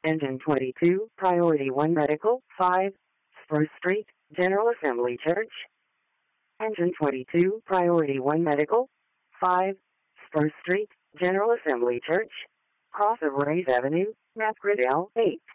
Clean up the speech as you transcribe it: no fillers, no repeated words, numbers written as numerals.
Engine 22, Priority 1 Medical, 5, Spruce Street, General Assembly Church. Engine 22, Priority 1 Medical, 5, Spruce Street, General Assembly Church. Cross of Rays Avenue, Napgrid L, 8.